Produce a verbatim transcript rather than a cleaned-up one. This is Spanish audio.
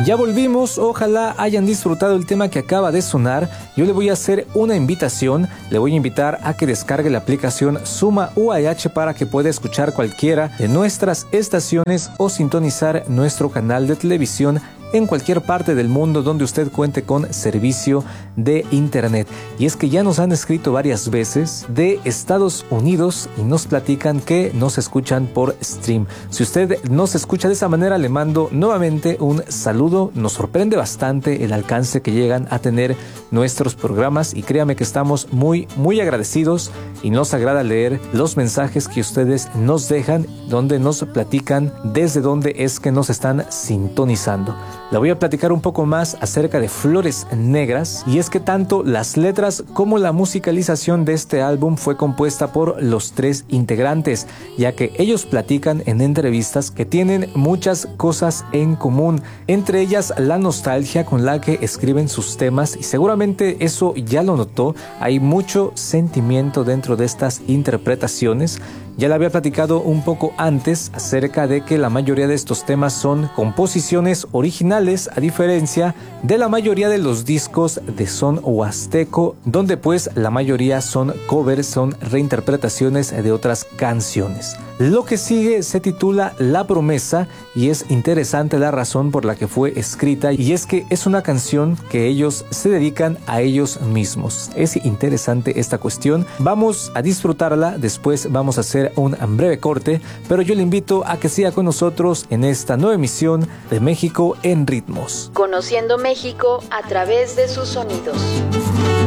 Ya volvimos, ojalá hayan disfrutado el tema que acaba de sonar. Yo le voy a hacer una invitación, le voy a invitar a que descargue la aplicación Suma U A H para que pueda escuchar cualquiera de nuestras estaciones o sintonizar nuestro canal de televisión en cualquier parte del mundo donde usted cuente con servicio de internet. Y es que ya nos han escrito varias veces de Estados Unidos y nos platican que nos escuchan por stream. Si usted nos escucha de esa manera, le mando nuevamente un saludo. Nos sorprende bastante el alcance que llegan a tener nuestros programas y créame que estamos muy, muy agradecidos y nos agrada leer los mensajes que ustedes nos dejan, donde nos platican desde dónde es que nos están sintonizando. Le voy a platicar un poco más acerca de Flores Negras, y es que tanto las letras como la musicalización de este álbum fue compuesta por los tres integrantes, ya que ellos platican en entrevistas que tienen muchas cosas en común, entre ellas la nostalgia con la que escriben sus temas, y seguramente eso ya lo notó, hay mucho sentimiento dentro de estas interpretaciones. Ya le había platicado un poco antes acerca de que la mayoría de estos temas son composiciones originales, a diferencia de la mayoría de los discos de son huasteco, donde pues la mayoría son covers, son reinterpretaciones de otras canciones. Lo que sigue se titula La Promesa y es interesante la razón por la que fue escrita, y es que es una canción que ellos se dedican a ellos mismos. Es interesante esta cuestión. Vamos a disfrutarla, después vamos a hacer un breve corte, pero yo le invito a que siga con nosotros en esta nueva emisión de México en Ritmos. Conociendo México a través de sus sonidos.